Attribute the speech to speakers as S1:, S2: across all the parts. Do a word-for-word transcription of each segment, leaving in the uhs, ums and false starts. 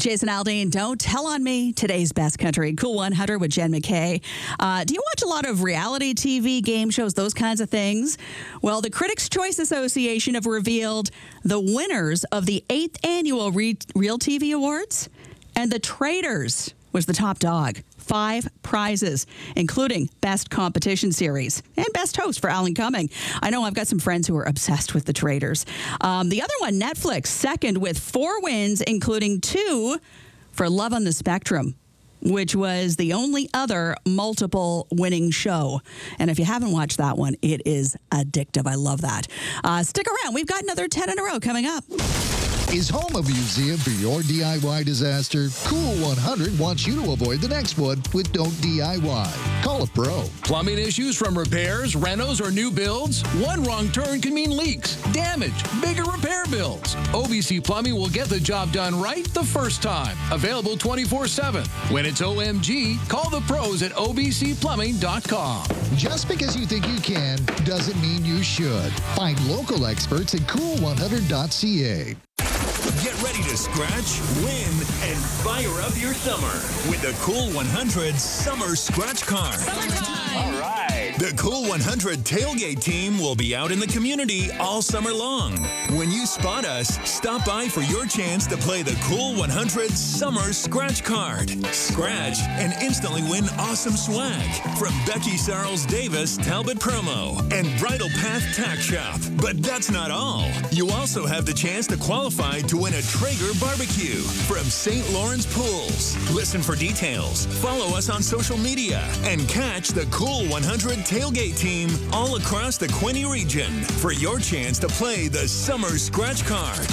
S1: Jason Aldean, Don't Tell on Me, today's best country. Cool one hundred with Jen McKay. Uh, do you watch a lot of reality T V, game shows, those kinds of things? Well, the Critics' Choice Association have revealed the winners of the eighth annual Re- Real T V Awards, and The Traitors was the top dog. Five prizes, including Best Competition Series and Best Host for Alan Cumming. I know I've got some friends who are obsessed with The Traitors. Um, the other one, Netflix, second with four wins, including two for Love on the Spectrum, which was the only other multiple winning show. And if you haven't watched that one, it is addictive. I love that. Uh, stick around. We've got another ten in a row coming up.
S2: Is home a museum for your D I Y disaster? Cool one hundred wants you to avoid the next one with Don't D I Y. Call a pro.
S3: Plumbing issues from repairs, renos, or new builds? One wrong turn can mean leaks, damage, bigger repair bills. O B C Plumbing will get the job done right the first time. Available twenty-four seven. When it's O M G, call the pros at O B C plumbing dot com.
S2: Just because you think you can doesn't mean you should. Find local experts at cool one hundred dot c a.
S4: Get ready to scratch, win, and fire up your summer with the Cool one hundred Summer Scratch Card.
S5: All right.
S4: The Cool one hundred tailgate team will be out in the community all summer long. When you spot us, stop by for your chance to play the Cool one hundred Summer Scratch Card. Scratch and instantly win awesome swag from Becky Sarles Davis Talbot Promo and Bridal Path Tack Shop. But that's not all. You also have the chance to qualify to win a Traeger barbecue from Saint Lawrence Pools. Listen for details, follow us on social media, and catch the Cool one hundred tailgate team all across the Quinte region for your chance to play the Summer Scratch Card.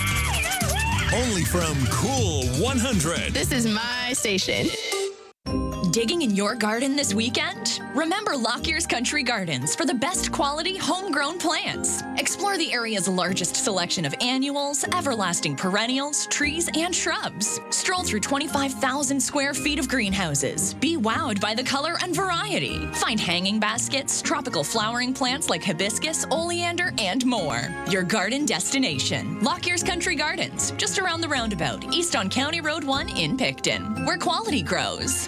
S4: Only from Cool one hundred.
S6: This is my station.
S7: Digging in your garden this weekend? Remember Lockyer's Country Gardens for the best quality homegrown plants. Explore the area's largest selection of annuals, everlasting perennials, trees, and shrubs. Stroll through twenty-five thousand square feet of greenhouses. Be wowed by the color and variety. Find hanging baskets, tropical flowering plants like hibiscus, oleander, and more. Your garden destination. Lockyer's Country Gardens, just around the roundabout, east on County Road one in Picton, where quality grows.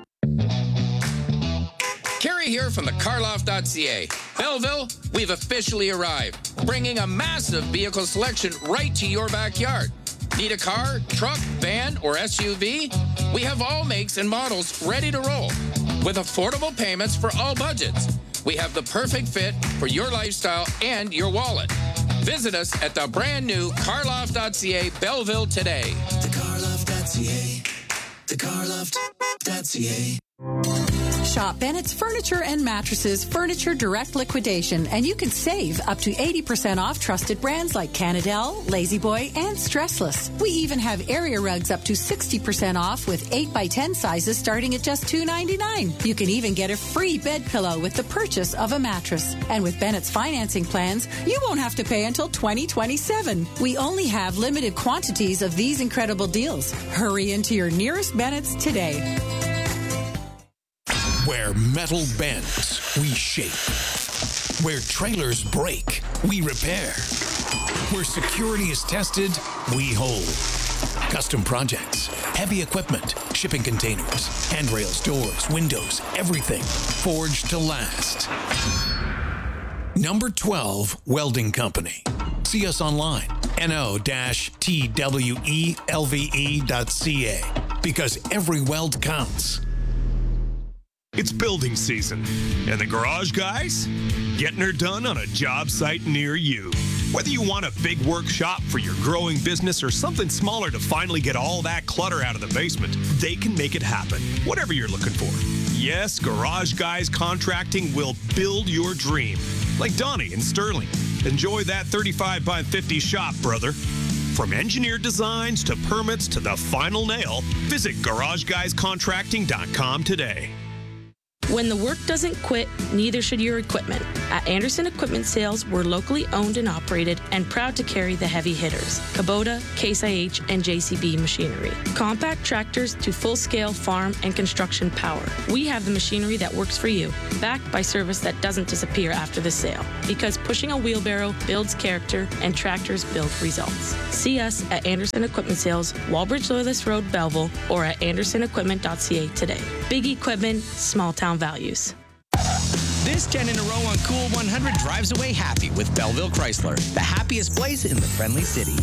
S8: Kerry here from the carloft dot c a. Belleville, we've officially arrived, bringing a massive vehicle selection right to your backyard. Need a car, truck, van, or S U V? We have all makes and models ready to roll with affordable payments for all budgets. We have the perfect fit for your lifestyle and your wallet. Visit us at the brand new carloft dot c a Belleville today.
S9: the carloft dot c a. the carloft dot c a.
S10: Shop Bennett's Furniture and Mattresses Furniture Direct Liquidation, and you can save up to eighty percent off trusted brands like Canadell, La-Z-Boy, and Stressless. We even have area rugs up to sixty percent off with eight by ten sizes starting at just two ninety-nine. You can even get a free bed pillow with the purchase of a mattress. And with Bennett's financing plans, you won't have to pay until twenty twenty-seven. We only have limited quantities of these incredible deals. Hurry into your nearest Bennett's today.
S11: Where metal bends, we shape. Where trailers break, we repair. Where security is tested, we hold. Custom projects, heavy equipment, shipping containers, handrails, doors, windows, everything forged to last. Number twelve Welding Company. See us online, N O T W E L V E dot C A, because every weld counts.
S12: It's building season, and the garage guys getting her done on a job site near you. Whether you want a big workshop for your growing business or something smaller to finally get all that clutter out of the basement, they can make it happen, whatever you're looking for. Yes, Garage Guys Contracting will build your dream. Like Donnie and Sterling. Enjoy that thirty-five by fifty shop, brother. From engineered designs to permits to the final nail, visit garage guys contracting dot com today.
S6: When the work doesn't quit, neither should your equipment. At Anderson Equipment Sales, we're locally owned and operated and proud to carry the heavy hitters, Kubota, Case I H, and J C B machinery. Compact tractors to full-scale farm and construction power. We have the machinery that works for you, backed by service that doesn't disappear after the sale. Because pushing a wheelbarrow builds character and tractors build results. See us at Anderson Equipment Sales, Walbridge Loyalist Road, Belleville, or at anderson equipment dot c a today. Big equipment, small town values.
S13: This ten in a row on Cool one hundred drives away happy with Belleville Chrysler, the happiest place in the friendly city.